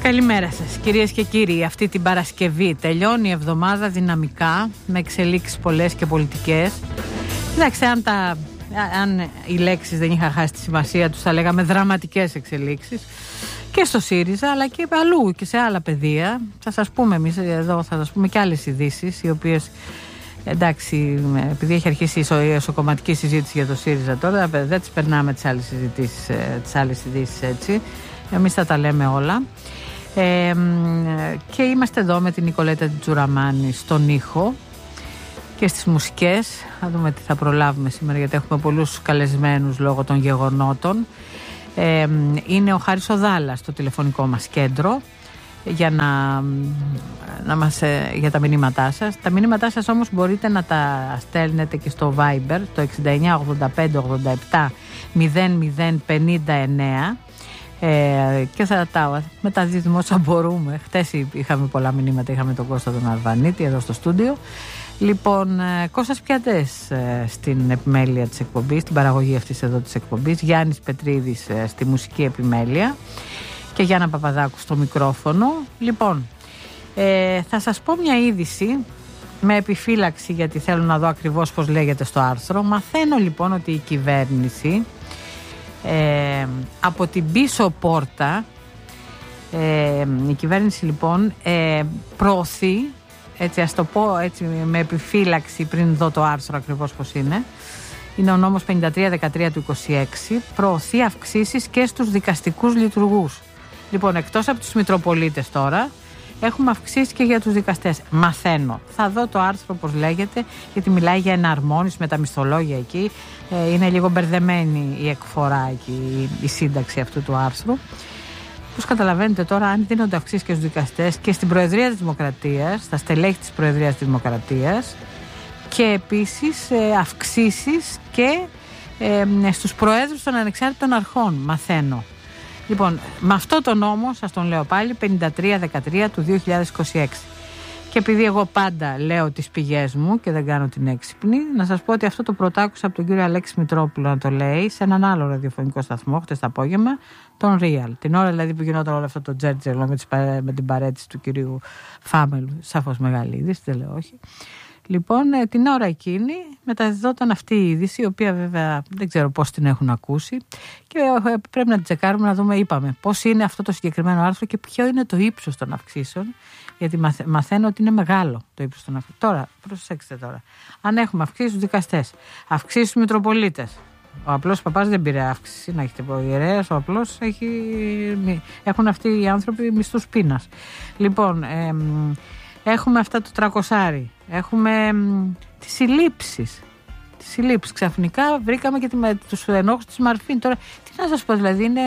Καλημέρα σας κυρίες και κύριοι. Αυτή την Παρασκευή τελειώνει η εβδομάδα δυναμικά, με εξελίξεις πολλές και πολιτικές. Εντάξει, αν οι λέξεις δεν είχαν χάσει τη σημασία τους, θα λέγαμε δραματικές εξελίξεις και στο ΣΥΡΙΖΑ, αλλά και αλλού και σε άλλα πεδία. Θα σας πούμε εμείς εδώ, θα σας πούμε και άλλες ειδήσεις, οι οποίες, εντάξει, επειδή έχει αρχίσει η εσωκομματική συζήτηση για το ΣΥΡΙΖΑ τώρα, δεν τις περνάμε τις άλλες ειδήσεις έτσι. Εμείς θα τα λέμε όλα. Και είμαστε εδώ με την Νικολέτα Τζουραμάνη στον ήχο και στις μουσικές. Θα δούμε τι θα προλάβουμε σήμερα, γιατί έχουμε πολλούς καλεσμένους λόγω των γεγονότων. Είναι ο Χάρης Οδάλας στο τηλεφωνικό μας κέντρο για τα μηνύματά σας. Τα μηνύματά σας όμως μπορείτε να τα στέλνετε και στο Viber, το 69 85 87 0059, και θα τα μεταδίδουμε όσα μπορούμε. Χτες είχαμε πολλά μηνύματα, είχαμε τον Κώστα τον Αρβανίτη εδώ στο στούντιο. Λοιπόν, Κώστας Πιατές στην επιμέλεια της εκπομπής, στην παραγωγή αυτής εδώ της εκπομπής, Γιάννης Πετρίδης στη μουσική επιμέλεια και Γιάννα Παπαδάκου στο μικρόφωνο. Λοιπόν, θα σας πω μια είδηση με επιφύλαξη, γιατί θέλω να δω ακριβώς πώς λέγεται στο άρθρο. Μαθαίνω λοιπόν ότι η κυβέρνηση από την πίσω πόρτα, η κυβέρνηση λοιπόν προωθεί, έτσι ας το πω έτσι με επιφύλαξη πριν δω το άρθρο ακριβώς πώς είναι ο νόμος 53-13 του 26, προωθεί αυξήσεις και στους δικαστικούς λειτουργούς. Λοιπόν, εκτός από τους Μητροπολίτες τώρα έχουμε αυξήσεις και για τους δικαστές. Μαθαίνω. Θα δω το άρθρο πώς λέγεται, γιατί μιλάει για εναρμόνιση με τα μισθολόγια εκεί. Είναι λίγο μπερδεμένη η εκφορά εκεί, η σύνταξη αυτού του άρθρου. Πώς καταλαβαίνετε τώρα, αν δίνονται αυξήσεις και στους δικαστές και στην Προεδρία της Δημοκρατίας, στα στελέχη της Προεδρίας της Δημοκρατίας, και επίσης αυξήσεις και στους προέδρους των ανεξάρτητων αρχών, μαθαίνω. Λοιπόν, με αυτό το νόμο, σας τον λέω πάλι, 53-13 του 2026. Και επειδή εγώ πάντα λέω τις πηγές μου και δεν κάνω την έξυπνη, να σας πω ότι αυτό το πρωτάκουσα από τον κύριο Αλέξη Μητρόπουλο να το λέει σε έναν άλλο ραδιοφωνικό σταθμό χτες το απόγευμα, τον Real. Την ώρα δηλαδή που γινόταν όλο αυτό το τζέρτζελο με την παρέτηση του κυρίου Φάμελου, σαφώς Μεγαλίδης, δεν λέω όχι. Λοιπόν, την ώρα εκείνη μεταδιδόταν αυτή η είδηση, η οποία βέβαια δεν ξέρω πώς την έχουν ακούσει, και πρέπει να την τσεκάρουμε, να δούμε, είπαμε, πώς είναι αυτό το συγκεκριμένο άρθρο και ποιο είναι το ύψος των αυξήσεων, γιατί μαθαίνω ότι είναι μεγάλο το ύψος των αυξήσεων. Τώρα, προσέξτε τώρα, αν έχουμε αυξήσεις στους δικαστές, αυξήσεις στους Μητροπολίτες, ο απλός παπάς δεν πήρε αύξηση, να έχετε πω, ο ιερέας, ο απλός έχουν αυτοί οι άνθρωποι μισθούς πείνας. Λοιπόν, έχουμε αυτά το 300, έχουμε τις συλλήψεις. Τις συλλήψεις. Ξαφνικά βρήκαμε και τους ενόχους της Μαρφίν. Τώρα, τι να σας πω, δηλαδή είναι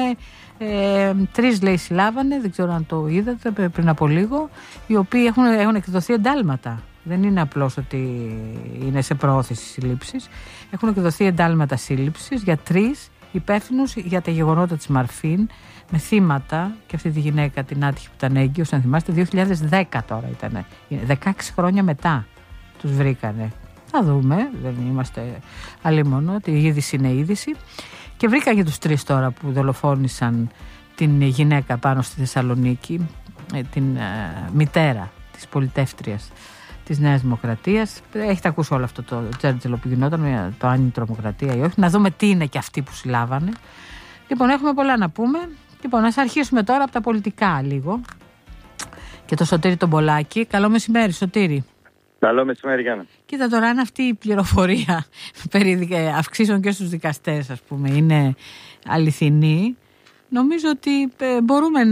3 λέει συλλάβανε, δεν ξέρω αν το είδατε πριν από λίγο, οι οποίοι έχουν εκδοθεί εντάλματα. Δεν είναι απλώς ότι είναι σε προώθηση συλλήψεις. Έχουν εκδοθεί εντάλματα σύλληψης για 3 υπεύθυνους για τα γεγονότα της Μαρφίν, με θύματα και αυτή τη γυναίκα την άτυχη που ήταν έγκυος, αν θυμάστε, 2010 τώρα ήταν. 16 χρόνια μετά τους βρήκανε. Θα δούμε, δεν είμαστε αλίμονο, η είδηση είναι είδηση. Και βρήκα και τους 3 τώρα που δολοφόνησαν την γυναίκα πάνω στη Θεσσαλονίκη, την μητέρα της πολιτεύτριας της Νέας Δημοκρατίας. Έχετε ακούσει όλο αυτό το τζέρτζελο που γινόταν, το αν είναι τρομοκρατία ή όχι. Να δούμε τι είναι και αυτοί που συλλάβανε. Λοιπόν, έχουμε πολλά να πούμε. Λοιπόν, ας αρχίσουμε τώρα από τα πολιτικά λίγο. Και το Σωτήρη τον Πολάκη. Καλό μεσημέρι, Σωτήρη. Καλό μεσημέρι, Γιάννα. Κοίτα τώρα, αν αυτή η πληροφορία περί αυξήσεων και στους δικαστές, ας πούμε, είναι αληθινή, νομίζω ότι μπορούμε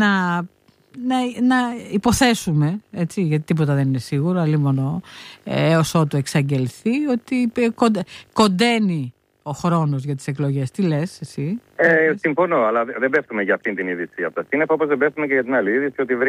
να υποθέσουμε, έτσι, γιατί τίποτα δεν είναι σίγουρο, αλλήμωνο έως ότου εξαγγελθεί, ότι κοντένει ο χρόνος για τις εκλογές. Τι λες εσύ? Συμφωνώ, αλλά δεν πέφτουμε για αυτήν την είδηση από τα σύννεφα, όπως δεν πέφτουμε και για την άλλη είδηση ότι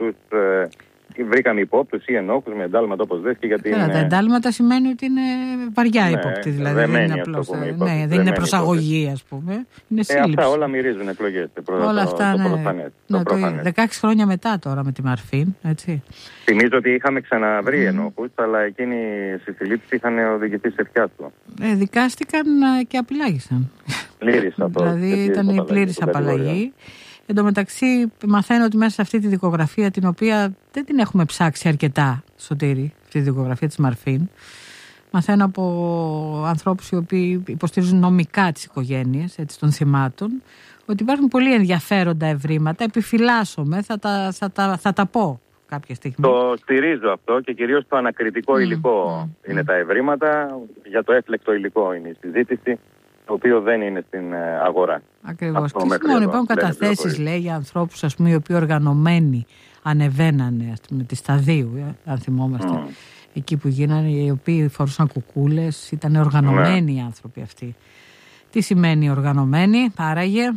βρήκαμε υπόπτους ή ενόχους με εντάλματα, όπως δες, και γιατί. Τα εντάλματα σημαίνει ότι είναι βαριά υπόπτη, δηλαδή δεν είναι απλώς. Δεν είναι προσαγωγή, ας πούμε. Είναι σύλληψη. Αυτά όλα μυρίζουν εκλογές. Όλα αυτά, ναι. 16 χρόνια μετά τώρα με τη Μαρφίν, έτσι. Θυμίζω ότι είχαμε ξαναβρει ενόχους, αλλά εκείνοι στη συλλήψη είχαν οδηγηθεί σε φιάσκο. Δικάστηκαν και απειλάγησαν. Πλήρης δηλαδή ήταν η πλήρης απαλλαγή. Εν τω μεταξύ, μαθαίνω ότι μέσα σε αυτή τη δικογραφία, την οποία δεν την έχουμε ψάξει αρκετά, Σωτήρη, αυτή τη δικογραφία της Μαρφίν, μαθαίνω από ανθρώπους οι οποίοι υποστηρίζουν νομικά τις οικογένειες των θυμάτων, ότι υπάρχουν πολύ ενδιαφέροντα ευρήματα. Επιφυλάσσομαι, θα τα πω κάποια στιγμή. Το στηρίζω αυτό και κυρίως το ανακριτικό υλικό είναι τα ευρήματα. Για το έφλεκτο υλικό είναι η συζήτηση, το οποίο δεν είναι στην αγορά. Ακριβώς. Και μόνο υπάρχουν καταθέσεις, λέει, για ανθρώπους, ας πούμε, οι οποίοι οργανωμένοι ανεβαίνανε με τη Σταδίου, αν θυμόμαστε, εκεί που γίνανε, οι οποίοι φορούσαν κουκούλες, ήταν οργανωμένοι οι άνθρωποι αυτοί. Τι σημαίνει οργανωμένοι, άραγε,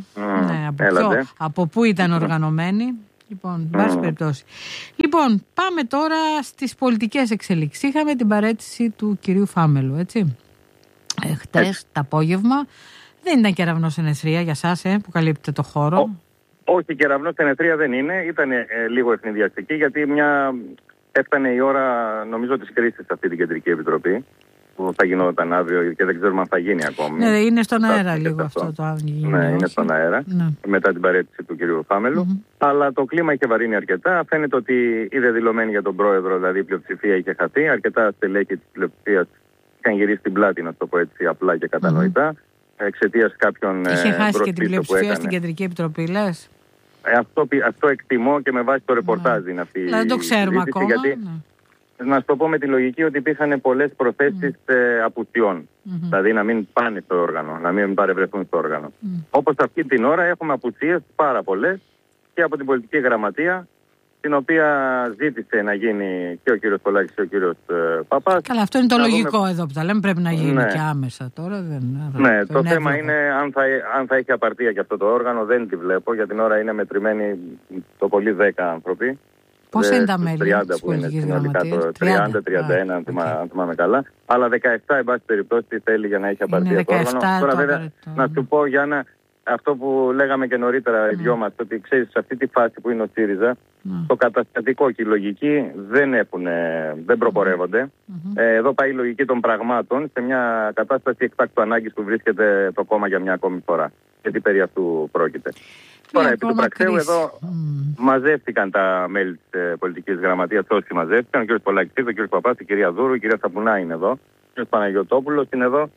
από πού ήταν οργανωμένοι. Λοιπόν, βάση περιπτώσει. Λοιπόν, πάμε τώρα στις πολιτικές εξελίξεις. Είχαμε την παραίτηση του κυρίου Φάμελου, έτσι. Χτες το απόγευμα. Δεν ήταν κεραυνός-ενεθρία για σας, που καλύπτετε το χώρο. Όχι, κεραυνός-ενεθρία δεν είναι. Ήταν λίγο ευνηδιαστική, γιατί έφτανε η ώρα, νομίζω, της κρίσης σε αυτή την Κεντρική Επιτροπή, που θα γινόταν αύριο και δεν ξέρουμε αν θα γίνει ακόμη. Ναι, είναι στον αέρα λίγο αυτό το αν γίνει. Ναι, είναι στον αέρα, μετά την παραίτηση του κυρίου Φάμελου. Αλλά το κλίμα είχε βαρύνει αρκετά. Φαίνεται ότι η δεδηλωμένη για τον πρόεδρο, δηλαδή η πλειοψηφία, είχε χαθεί. Αρκετά στελέχη της πλειοψηφίας είχαν γυρίσει την πλάτη, να το πω έτσι απλά και κατανοητά, εξαιτίας κάποιων. Είχε χάσει και την πλειοψηφία στην Κεντρική Επιτροπή, λες. Αυτό εκτιμώ και με βάση το ρεπορτάζ είναι αυτή. Δεν το ξέρουμε ακόμα. Γιατί, να σου το πω με τη λογική ότι υπήρχαν πολλές προθέσεις απουσιών. Δηλαδή να μην πάνε στο όργανο, να μην παρευρεθούν στο όργανο. Όπως αυτή την ώρα έχουμε απουσίες πάρα πολλές και από την πολιτική γραμματεία, την οποία ζήτησε να γίνει και ο κύριος Πολάκης και ο κύριος Παπάς. Καλά, αυτό είναι το λογικό εδώ που τα λέμε, πρέπει να γίνει και άμεσα τώρα. Ναι, το θέμα είναι αν θα έχει απαρτία και αυτό το όργανο, δεν τη βλέπω. Για την ώρα είναι μετρημένοι το πολύ 10 άνθρωποι. Πόσα είναι τα μέλη της πολιτικής γραμματείας? 30-31 αν θυμάμαι καλά. Αλλά 17 εν πάση περιπτώσει θέλει για να έχει απαρτία το όργανο. Τώρα βέβαια να σου πω, Γιάννα, αυτό που λέγαμε και νωρίτερα οι δυο μας, ότι ξέρεις, σε αυτή τη φάση που είναι ο ΣΥΡΙΖΑ, το καταστατικό και η λογική δεν προπορεύονται. Εδώ πάει η λογική των πραγμάτων σε μια κατάσταση εκτάκτου ανάγκης που βρίσκεται το κόμμα για μια ακόμη φορά. Γιατί περί αυτού πρόκειται. Τώρα, επί του πρακτέου εδώ μαζεύτηκαν τα μέλη της πολιτικής γραμματείας, όσοι μαζεύτηκαν, ο κ. Πολάκης, ο κ. Παπάς, η κυρία Δούρου, η κυρία Σαπουνά είναι εδώ, ο κ. Παναγιωτόπουλος είναι εδώ.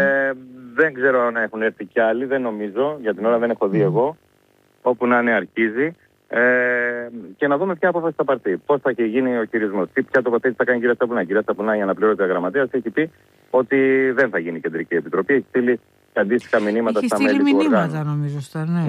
Δεν ξέρω αν έχουν έρθει κι άλλοι, δεν νομίζω, για την ώρα δεν έχω δει εγώ. Όπου να είναι αρχίζει. Και να δούμε ποια απόφαση θα πάρθει. Πώς θα γίνει ο χειρισμός. Ποια τοποθέτηση θα κάνει η κυρία Σαπουνά. Η κυρία Σαπουνά, η αναπληρώτρια γραμματέας, έχει πει ότι δεν θα γίνει κεντρική επιτροπή. Έχει στείλει αντίστοιχα μηνύματα στα μέλη του οργάνου. Έχει στείλει μηνύματα, νομίζω,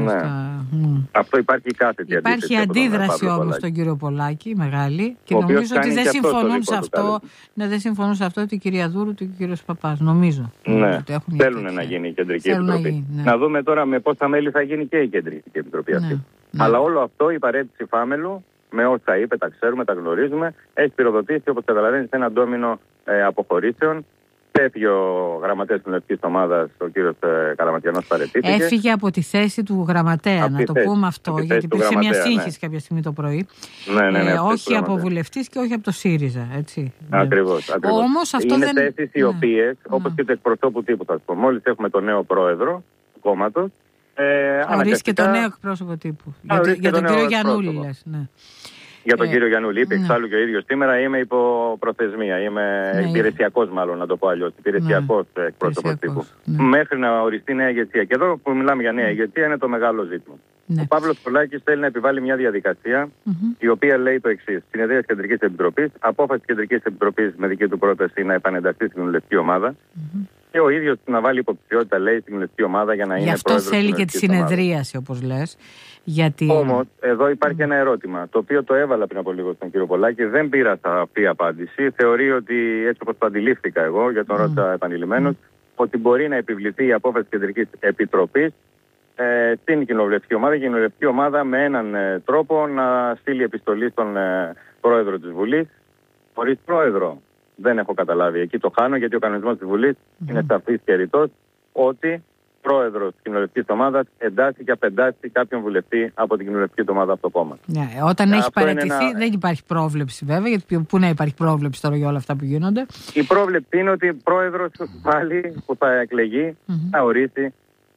Αυτό υπάρχει κάθετη αντίδραση. Υπάρχει αντίδραση όμως στον κύριο Πολάκη, μεγάλη. Και νομίζω ότι δεν συμφωνούν σε αυτό. Δεν συμφωνούν σε αυτό η κυρία Δούρου και ο κύριος Παπάς. Νομίζω. Ναι, θέλουν να γίνει η κεντρική επιτροπή. Να δούμε τώρα με πόσα μέλη θα γίνει και η κεντρική επιτροπή αυτή. Αλλά όλο αυτό, η παραίτηση Φάμελου, με όσα είπε, τα ξέρουμε, τα γνωρίζουμε, έχει πυροδοτήσει, όπως καταλαβαίνεις, ένα ντόμινο αποχωρήσεων. Έφυγε ο γραμματέας της Λευκής Ομάδας, ο κύριος Καλαματιανός, παραιτήθηκε. Έφυγε από τη θέση του γραμματέα, να το πούμε αυτό, γιατί υπήρξε μια σύγχυση κάποια στιγμή το πρωί. Όχι από βουλευτής και όχι από το ΣΥΡΙΖΑ, έτσι. Ακριβώς. Όμως αυτό είναι θέσεις οι οποίες, όπως και το εκπροσώπου τύπου, θα πω, μόλις έχουμε τον νέο πρόεδρο του κόμματος. Ορίστηκε το νέο εκπρόσωπο τύπου. Για τον κύριο Γιαννούλη, λες. Για τον κύριο Γιαννούλη, είπε εξάλλου και ο ίδιος σήμερα, είμαι υπό προθεσμία. Είμαι υπηρεσιακός, μάλλον να το πω αλλιώς. Υπηρεσιακός εκπρόσωπος τύπου. Μέχρι να οριστεί νέα ηγεσία. Και εδώ που μιλάμε για νέα ηγεσία είναι το μεγάλο ζήτημα. Ο Παύλος Πολάκης θέλει να επιβάλλει μια διαδικασία η οποία λέει το εξής. Συνεδρία της Κεντρικής Επιτροπής, απόφαση της Κεντρικής Επιτροπής με δική του πρόταση να επανενταχθεί στην κοινοβουλευτική ομάδα. Και ο ίδιος να βάλει υποψηφιότητα, λέει, στην κοινοβουλευτική ομάδα για να είναι πρόεδρος. Γι' αυτό θέλει και τη συνεδρίαση, όπως λες. Γιατί... Όμως, εδώ υπάρχει ένα ερώτημα, το οποίο το έβαλα πριν από λίγο στον κύριο Πολάκη. Δεν πήρα σαφή απάντηση. Θεωρεί ότι, έτσι όπως το αντιλήφθηκα εγώ, για τον ρώτησα επανειλημμένος, ότι μπορεί να επιβληθεί η απόφαση της Κεντρικής Επιτροπής στην κοινοβουλευτική ομάδα. Η κοινοβουλευτική ομάδα με έναν τρόπο να στείλει επιστολή στον πρόεδρο της Βουλής, χωρίς πρόεδρο. Δεν έχω καταλάβει. Εκεί το χάνω, γιατί ο κανονισμός της Βουλής είναι σαφής και ρητός ότι πρόεδρος της κοινοβουλευτικής ομάδας εντάσσει και απεντάσσει κάποιον βουλευτή από την κοινοβουλευτική ομάδα από το κόμμα. Όταν έχει παραιτηθεί, δεν υπάρχει πρόβλεψη βέβαια, γιατί πού να υπάρχει πρόβλεψη τώρα για όλα αυτά που γίνονται. Η πρόβλεψη είναι ότι πρόεδρος πάλι που θα εκλεγεί θα ορίσει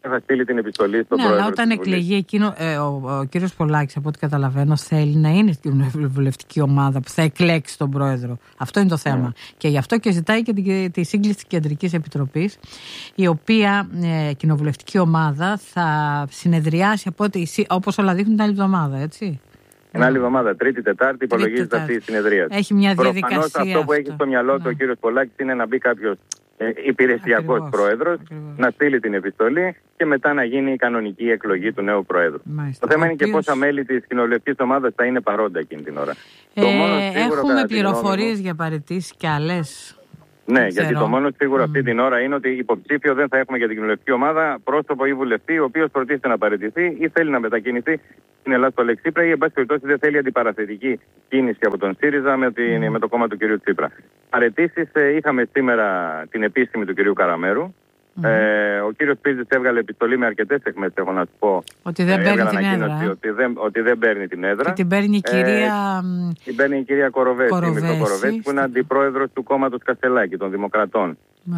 θα στείλει την επιστολή στον πρόεδρο. Αλλά όταν εκλεγεί εκείνο, ο κύριος Πολάκης, από ό,τι καταλαβαίνω, θέλει να είναι στην κοινοβουλευτική ομάδα που θα εκλέξει τον πρόεδρο. Αυτό είναι το θέμα. Και γι' αυτό και ζητάει και τη σύγκληση της Κεντρικής Επιτροπής, η οποία κοινοβουλευτική ομάδα θα συνεδριάσει όπως όλα δείχνουν την άλλη εβδομάδα, έτσι. Την άλλη εβδομάδα, Τρίτη, Τετάρτη, υπολογίζεται αυτή η συνεδρία. Έχει μια διαδικασία. Προφανώς αυτό που έχει στο μυαλό του ο κύριος Πολάκης είναι να μπει κάποιος υπηρεσιακός πρόεδρος, να στείλει την επιστολή και μετά να γίνει η κανονική εκλογή του νέου πρόεδρου. Μάλιστα. Το θέμα είναι και πόσα μέλη της κοινοβουλευτικής ομάδας θα είναι παρόντα εκείνη την ώρα. Έχουμε πληροφορίες για παραιτήσεις και άλλες. Ναι, γιατί το μόνο σίγουρο αυτή την ώρα είναι ότι υποψήφιο δεν θα έχουμε για την κοινοβουλευτική ομάδα πρόσωπο ή βουλευτή, ο οποίος προτίθεται να παραιτηθεί ή θέλει να μετακινηθεί στην Ελλάδα στο Λεξίπρα ή, εν πάση περιπτώσει, δεν θέλει αντιπαραθετική κίνηση από τον ΣΥΡΙΖΑ με το κόμμα του κ. Τσίπρα. Παραιτήσεις είχαμε σήμερα την επίσημη του κ. Καραμέρου. Ο κύριος Πίζης έβγαλε επιστολή με αρκετές εκμέτρες, έχω να σου πω. Ότι δεν παίρνει την έδρα. Ότι δεν παίρνει την έδρα. Και την παίρνει η κυρία. Την παίρνει η κυρία Κοροβέση, που είναι αντιπρόεδρος του κόμματος Καστελάκη, των Δημοκρατών.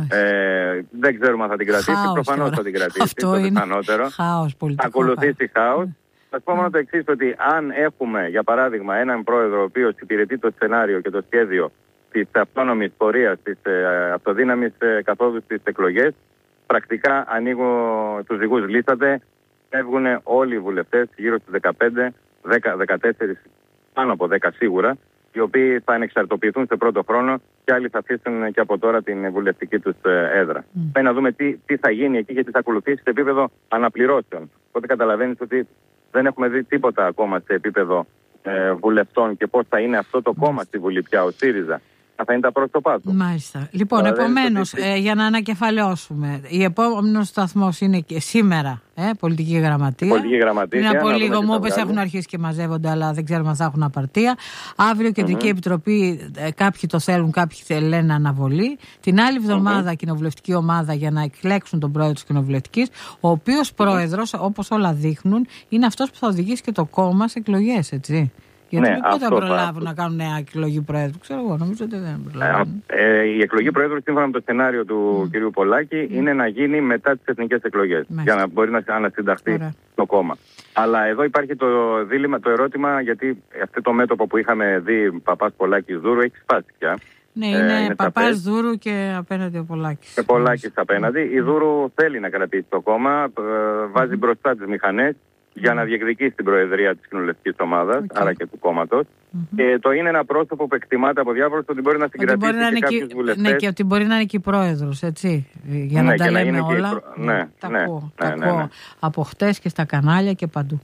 Δεν ξέρουμε αν θα την κρατήσει. Προφανώς θα την κρατήσει. Αυτό είναι χάος πολιτικό. Θα ακολουθήσει χάος. Θα πω μόνο το εξής, ότι αν έχουμε, για παράδειγμα, έναν πρόεδρο ο οποίος υπηρετεί το σενάριο και το σχέδιο της αυτόνομης πορείας, της αυτοδύναμης καθόδου στις εκλογές, πρακτικά ανοίγω τους ζυγούς λύσατε, φεύγουν όλοι οι βουλευτές γύρω στους 15, 10, 14, πάνω από 10 σίγουρα, οι οποίοι θα ανεξαρτοποιηθούν σε πρώτο χρόνο και άλλοι θα αφήσουν και από τώρα την βουλευτική τους έδρα. Πρέπει να δούμε τι θα γίνει εκεί και τι θα ακολουθήσει σε επίπεδο αναπληρώσεων. Οπότε καταλαβαίνεις ότι δεν έχουμε δει τίποτα ακόμα σε επίπεδο βουλευτών και πώς θα είναι αυτό το κόμμα στη Βουλή πια, ο ΣΥΡΙΖΑ. Θα είναι τα πρόσωπά του. Μάλιστα. Λοιπόν, επομένως, για να ανακεφαλαιώσουμε, η επόμενος σταθμός είναι και σήμερα, πολιτική γραμματεία. Πολιτική γραμματεία. Πριν από λίγο μου είπες έχουν αρχίσει και μαζεύονται, αλλά δεν ξέρουμε αν θα έχουν απαρτία. Αύριο Κεντρική Επιτροπή, κάποιοι το θέλουν, κάποιοι λένε αναβολή. Την άλλη εβδομάδα κοινοβουλευτική ομάδα για να εκλέξουν τον πρόεδρο της κοινοβουλευτικής, ο οποίος πρόεδρος, όπως όλα δείχνουν, είναι αυτός που θα οδηγήσει και το κόμμα σε εκλογές, έτσι. Γιατί δεν θα προλάβουν να κάνουν νέα εκλογή πρόεδρου. Ξέρω εγώ, νομίζω ότι δεν προλάβουν. Η εκλογή πρόεδρου, σύμφωνα με το σενάριο του κ. Πολάκη, είναι να γίνει μετά τις εθνικές εκλογές. Για να μπορεί να ανασυνταχθεί το κόμμα. Αλλά εδώ υπάρχει το δίλημμα, το ερώτημα, γιατί αυτό το μέτωπο που είχαμε δει, Παπάς Πολάκης Δούρου, έχει σπάσει πια. Ναι, είναι Παπάς Δούρου και απέναντι ο Πολάκης. Και Πολάκης απέναντι. Η Δούρου θέλει να κρατήσει το κόμμα, βάζει μπροστά τις μηχανές για να διεκδικήσει την προεδρία της κοινοβουλευτικής ομάδας, άρα και του κόμματος. Και το είναι ένα πρόσωπο που εκτιμάται από διάφορους ότι μπορεί να συγκρατήσει και κάποιους βουλευτές. Ναι, και ότι μπορεί να είναι και πρόεδρος, έτσι. Για να τα λέμε όλα. Τα ακούω από χτες και στα κανάλια και παντού.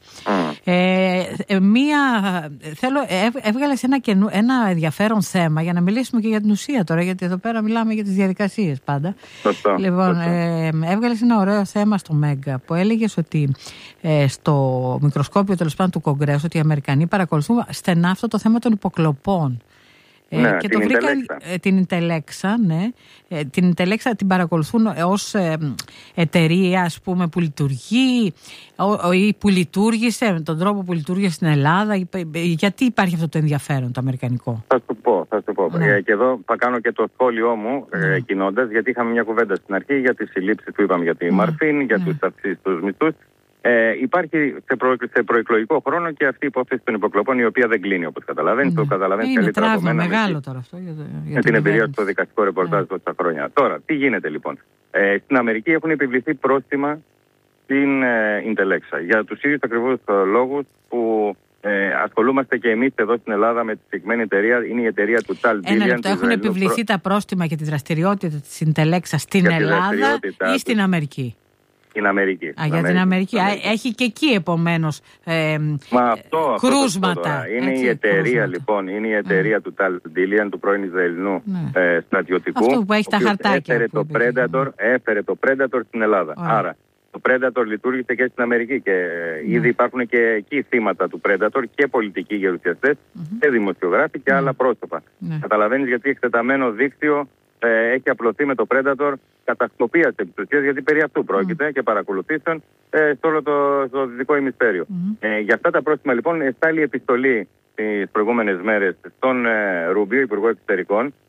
Έβγαλες ένα ενδιαφέρον θέμα για να μιλήσουμε και για την ουσία τώρα, γιατί εδώ πέρα μιλάμε για τις διαδικασίες πάντα. Σωστό. Λοιπόν, έβγαλες ένα ωραίο θέμα στο Μέγκα που έλεγες ότι στο μικροσκόπιο τέλος πάντων του Κογκρέσου ότι οι Αμερικανοί παρακολουθούν στενά αυτό το θέμα των υποκλοπών. Και την την Ιντελέξα, ναι. Την Ιντελέξα την παρακολουθούν ως εταιρεία, ας πούμε, που λειτουργεί ή που λειτουργήσε, με τον τρόπο που λειτουργήσε στην Ελλάδα. Γιατί υπάρχει αυτό το ενδιαφέρον το αμερικανικό? Θα σου πω. Ναι. Και εδώ θα κάνω και το σχόλιο μου, κοινώντας, γιατί είχαμε μια κουβέντα στην αρχή για τις συλλήψεις που είπαμε για τη Μαρφίν, για τους αυξήσεις στους μισθούς. Υπάρχει σε προεκλογικό χρόνο και αυτή η υπόθεση των υποκλοπών, η οποία δεν κλείνει, όπως καταλαβαίνεις. Το καταλαβαίνεις καλύτερα από μένα. Είναι μεγάλο τώρα αυτό. Με την εμπειρία στο δικαστικό ρεπορτάζ τόσα χρόνια. Τώρα, τι γίνεται λοιπόν? Στην Αμερική έχουν επιβληθεί πρόστιμα στην Ιντελέξα για τους ίδιους ακριβώς λόγους που ασχολούμαστε και εμείς εδώ στην Ελλάδα με τη συγκεκριμένη εταιρεία. Είναι η εταιρεία του Tal Billion. Έχουν επιβληθεί τα πρόστιμα για τη δραστηριότητα της Ιντελέξα στην Ελλάδα ή στην Αμερική? Στην Αμερική. Για την Αμερική. Έχει και εκεί επομένως κρούσματα. Είναι η εταιρεία λοιπόν, είναι η εταιρεία του Tal Billion, του πρώην Ισραηλινού στρατιωτικού. Αυτό που έχει τα χαρτάκια. Έφερε το Predator στην Ελλάδα. Άρα το Predator λειτουργήσε και στην Αμερική και ήδη υπάρχουν και εκεί θύματα του Predator και πολιτικοί γερουσιαστές και δημοσιογράφοι και άλλα πρόσωπα. Καταλαβαίνεις γιατί εκτεταμένο δίκτυο έχει απλωθεί με το Predator κατασκοπίας επί της ουσίας, γιατί περί αυτού πρόκειται και παρακολουθήσεων σε όλο το δυτικό ημισφαίριο. Για αυτά τα πρόστιμα λοιπόν εστάλει επιστολή τις προηγούμενες μέρες στον Ρουμπίο, Υπουργό Εξωτερικών,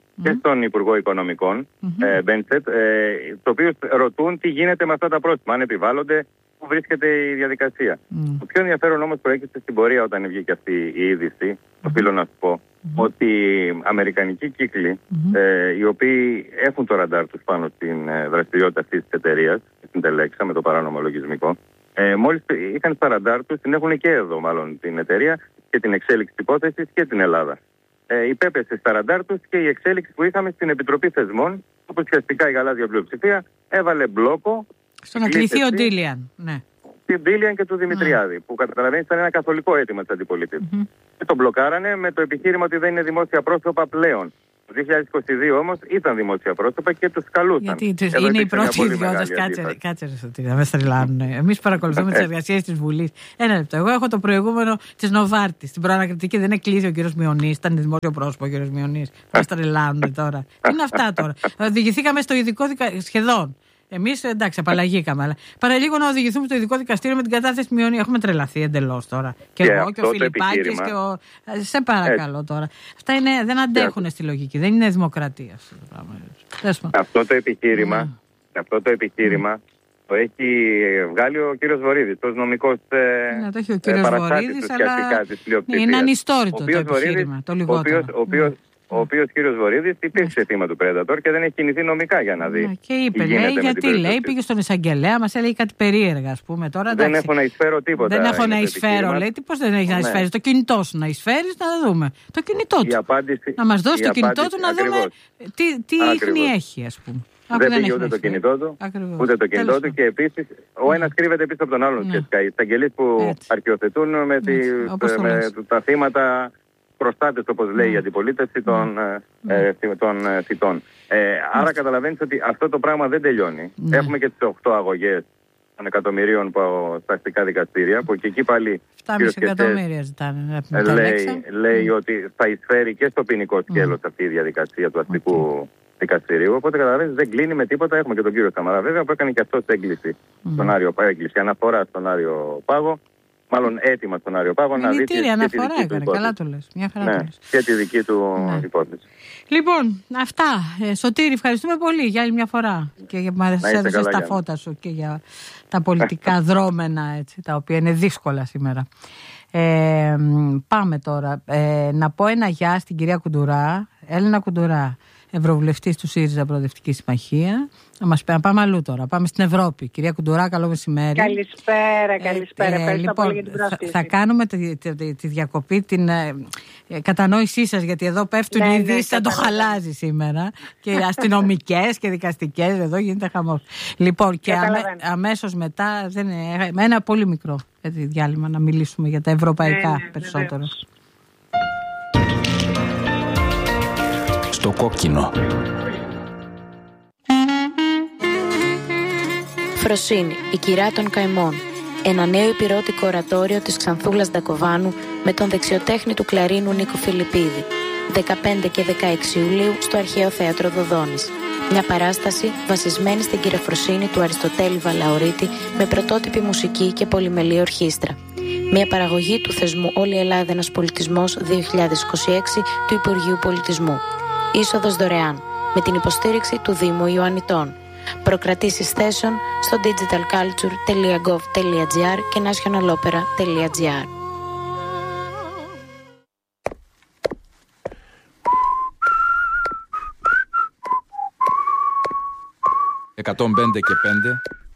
και στον Υπουργό Οικονομικών, Μπέντσετ, το οποίο ρωτούν τι γίνεται με αυτά τα πρόστιμα, αν επιβάλλονται, πού βρίσκεται η διαδικασία. Το πιο ενδιαφέρον όμως προέκυψε στην πορεία όταν βγήκε αυτή η είδηση, οφείλω να σου πω, ότι αμερικανικοί κύκλοι, οι οποίοι έχουν το ραντάρ τους πάνω στην δραστηριότητα αυτής της εταιρείας, στην Τελέξα με το παράνομο λογισμικό, μόλις είχαν στα ραντάρ τους, την έχουν και εδώ μάλλον την εταιρεία και την εξέλιξη της υπόθεσης και την Ελλάδα. Υπέπεσε στα ραντάρ τους και η εξέλιξη που είχαμε στην Επιτροπή Θεσμών, όπου ουσιαστικά η γαλάζια πλειοψηφία έβαλε μπλόκο στο να κληθεί ο Ντίλιαν. Ναι. Την Ντίλιαν και του Δημητριάδη, που καταλαβαίνεις ήταν ένα καθολικό αίτημα της αντιπολίτευσης. Και τον μπλοκάρανε με το επιχείρημα ότι δεν είναι δημόσια πρόσωπα πλέον. Το 2022 όμως ήταν δημόσια πρόσωπα και τους καλούσαν. Γιατί είναι οι πρώτοι ιδιώτες. Κάτσε να με στρελάνουν. Εμείς παρακολουθούμε τις εργασίες της Βουλής. Ένα λεπτό. Εγώ έχω το προηγούμενο της Νοβάρτης. Στην προανακριτική δεν εκλείδη ο κύριος Μιονής. Ήταν δημόσιο πρόσωπο ο κύριος Μιονής. Μας στρελάνουν τώρα. Τι είναι αυτά τώρα. Οδηγηθήκαμε στο ειδικό σχεδόν. Εμείς εντάξει, απαλλαγήκαμε. Αλλά παραλίγο να οδηγηθούμε στο ειδικό δικαστήριο με την κατάθεση Μιονή. Έχουμε τρελαθεί εντελώς τώρα. Και εγώ και ο Φιλιππάκης και ο. Σε παρακαλώ τώρα. Αυτά είναι, δεν αντέχουν στη λογική. Δεν είναι δημοκρατία. Αυτό το επιχείρημα το έχει βγάλει ο κύριος Βορίδης, ως νομικός παραστάτης ουσιαστικά της πλειοψηφίας. Είναι ανιστόρητο το επιχείρημα, το λιγότερο. Ο οποίος κύριος Βορίδης υπήρξε θύμα του Predator και δεν έχει κινηθεί νομικά για να δει. Και είπε, λέει, πήγε στον εισαγγελέα, μας έλεγε κάτι περίεργα, ας πούμε. Τώρα, δεν έχω να εισφέρω τίποτα. Δεν έχω να εισφέρω, λέει. Πώς δεν έχει να εισφέρει? Το κινητό σου να εισφέρεις, να δούμε. Το κινητό του. Να μας δώσει το κινητό του να δούμε τι ίχνη έχει, ας πούμε. Δεν πήγε ούτε το κινητό του, ούτε το κινητό του και επίσης ο ένας κρύβεται πίσω από τον άλλον ουσιαστικά. Οι εισαγγελείς που αρχιοθετούν με τα θύματα, προστάτες, όπως λέει η αντιπολίτευση των θητών. Άρα καταλαβαίνεις ότι αυτό το πράγμα δεν τελειώνει. Έχουμε και τις 8 αγωγές των εκατομμυρίων στα αστικά δικαστήρια, που και εκεί πάλι 7,5 εκατομμύρια ζητάνε. Λέει ότι θα εισφέρει και στο ποινικό σκέλος αυτή η διαδικασία του αστικού δικαστηρίου. Οπότε καταλαβαίνεις δεν κλείνει με τίποτα. Έχουμε και τον κύριο Σαμαρά βέβαια που έκανε και αυτός έγκληση στον Άριο Πάγο, αναφορά στον Άριο Πάγο. Μάλλον έτοιμα στον Άριο Πάγο να δει αναφορά έκανε, καλά το λες. Μια χαρά το λες. Και τη δική του υπόθεση. Λοιπόν, αυτά. Σωτήρη, ευχαριστούμε πολύ για άλλη μια φορά και για που μας έδωσες τα φώτα σου και για τα πολιτικά δρόμενα, έτσι, τα οποία είναι δύσκολα σήμερα. Πάμε τώρα. Να πω ένα γεια στην κυρία Κουντουρά, Έλενα Κουντουρά, Ευρωβουλευτής του ΣΥΡΙΖΑ Προοδευτική Συμμαχία. Να πάμε αλλού τώρα. Πάμε στην Ευρώπη. Κυρία Κουντουρά, καλό μεσημέρι. Καλησπέρα. Ευχαριστώ λοιπόν, πολύ για την πρόσκληση. Θα κάνουμε τη διακοπή, την κατανόησή σας, γιατί εδώ πέφτουν οι ειδήσεις, θα το χαλάζει σήμερα. Και αστυνομικές και δικαστικές, εδώ γίνεται χαμός. Λοιπόν, και αμέσως μετά, με ένα πολύ μικρό διάλειμμα, να μιλήσουμε για τα ευρωπαϊκά περισσότερο. Στο κόκκινο. Φροσίνη, η κυρά των καημών. Ένα νέο υπηρώτικο ορατόριο της Ξανθούλας Ντακοβάνου με τον δεξιοτέχνη του κλαρίνου Νίκο Φιλιππίδη. 15 και 16 Ιουλίου στο Αρχαίο Θέατρο Δοδόνης. Μια παράσταση βασισμένη στην κυρεφροσύνη του Αριστοτέλη Βαλαωρίτη με πρωτότυπη μουσική και πολυμελή ορχήστρα. Μια παραγωγή του θεσμού Όλη η Ελλάδα ένας πολιτισμός 2026 του Υπουργείου Πολιτισμού. Είσοδος δωρεάν, με την υποστήριξη του Δήμου Ιωαννιτών. Προκρατήσεις θέσεων στο digitalculture.gov.gr και nationalopera.gr. «105 και 5